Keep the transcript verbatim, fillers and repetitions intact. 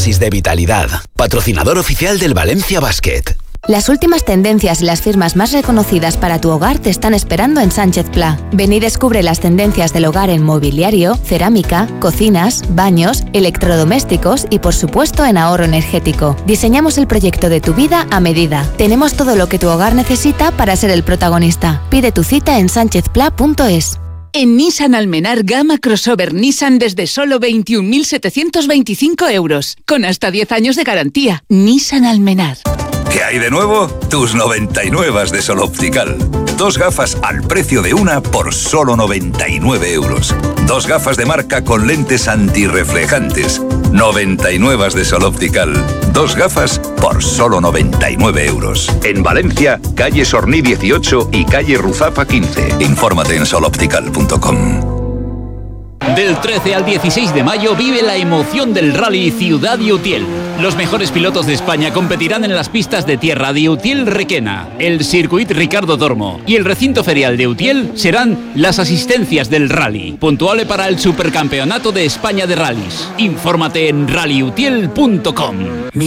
dosis de vitalidad. Patrocinador oficial del Valencia Basket. Las últimas tendencias y las firmas más reconocidas para tu hogar te están esperando en Sánchez Pla. Ven y descubre las tendencias del hogar en mobiliario, cerámica, cocinas, baños, electrodomésticos y por supuesto en ahorro energético. Diseñamos el proyecto de tu vida a medida. Tenemos todo lo que tu hogar necesita para ser el protagonista. Pide tu cita en sánchez pla punto es. En Nissan Almenar, gama crossover Nissan desde solo veintiún mil setecientos veinticinco euros, con hasta diez años de garantía. Nissan Almenar. ¿Qué hay de nuevo? Tus noventa y nueve de Sol Optical. Dos gafas al precio de una por solo noventa y nueve euros. Dos gafas de marca con lentes antirreflejantes. noventa y nueve de Sol Optical. Dos gafas por solo noventa y nueve euros. En Valencia, calle Sorní dieciocho y calle Ruzafa quince. Infórmate en sol optical punto com. Del trece al dieciséis de mayo vive la emoción del Rally Ciudad de Utiel. Los mejores pilotos de España competirán en las pistas de tierra de Utiel-Requena, el Circuit Ricardo Tormo y el recinto ferial de Utiel serán las asistencias del rally, puntuable para el Supercampeonato de España de Rallys. Infórmate en rally utiel punto com.